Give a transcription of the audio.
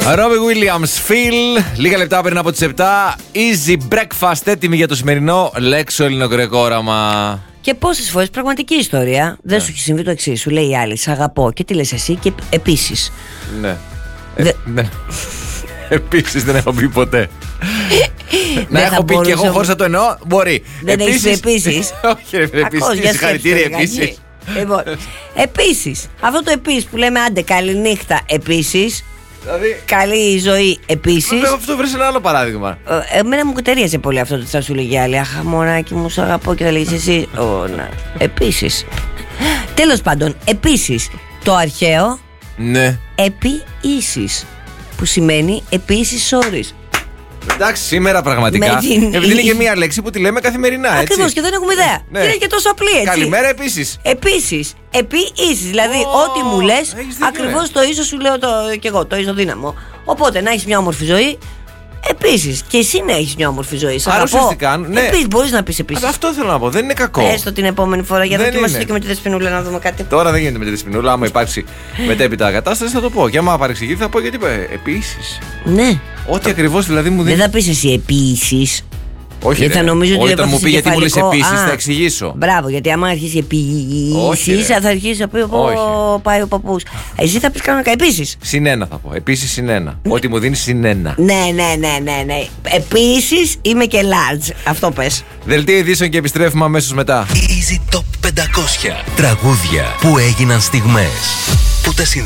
Ρόμπι Williams, Phil. Λίγα λεπτά πριν από τις 7. Easy breakfast, έτοιμη για το σημερινό Λέξο ελληνοκρικό όραμα. Και πόσες φορές, πραγματική ιστορία, δεν σου έχει συμβεί το εξής? Σου λέει η άλλη, σ' αγαπώ, και τι λες εσύ, και επίσης. Ναι. Ναι. Επίσης δεν έχω πει ποτέ. Να έχω πει και εγώ χωρίς να το εννοώ, μπορεί. Δεν έχεις πει επίσης? Όχι, επίσης. Συγχαρητήρια επίσης. Λοιπόν, επίσης, αυτό το επίσης που λέμε, άντε καληνύχτα επίσης. Δηλαδή, καλή ζωή επίσης. Αυτό βρες ένα άλλο παράδειγμα. Εμένα μου ταιριάζει πολύ αυτό το θα σου λέγει άλλη. Αχ, μωράκι μου, σ' αγαπώ, και θα λέγεις εσύ. Επίσης. Τέλος πάντων, επίσης, το αρχαίο. Ναι. Επίσης, που σημαίνει επίσης όρις. Εντάξει, σήμερα πραγματικά. Επειδή είναι και μία λέξη που τη λέμε καθημερινά, έτσι. Ακριβώς, και δεν έχουμε ιδέα. Ναι. Είναι και τόσο απλή, έτσι. Καλημέρα επίσης. Επίσης, επίσης. Δηλαδή, ό,τι μου λες, ακριβώς το ίσο σου λέω κι εγώ, το ισοδύναμο. Οπότε, να έχεις μια όμορφη ζωή. Επίσης, και εσύ να έχεις μια όμορφη ζωή. Άρα ουσιαστικά, ναι. Επίσης, μπορείς να πεις επίσης. Αυτό θέλω να πω, δεν είναι κακό. Έστω την επόμενη φορά, για να δοκιμαστείτε και με τη Δεσποινούλα να δούμε κάτι. Τώρα δεν γίνεται με τη Δεσποινούλα. Άμα υπάρξει μετέπειτα κατάσταση, θα το πω. Και άμα παρεξηγηθεί, θα πω γιατί. Επίσης. Ναι. Ό,τι ακριβώς δηλαδή μου δίνει. Δεν θα πεις εσύ επίσης. Όχι, γιατί θα νομίζω ότι όταν μου πει γιατί μου λες επίσης, θα εξηγήσω. Μπράβο, γιατί άμα αρχίσει επίσης, θα αρχίσει να πει πάει ο παππούς. Εσύ θα πεις κανονικά επίσης. Συνένα θα πω. Επίσης συνένα. Ό,τι μου δίνει συνένα. Ναι. Επίσης είμαι και large. Αυτό πες. Δελτίο ειδήσεων και επιστρέφουμε αμέσως μετά. Easy Top 500. Τραγούδια που έγιναν στιγμές.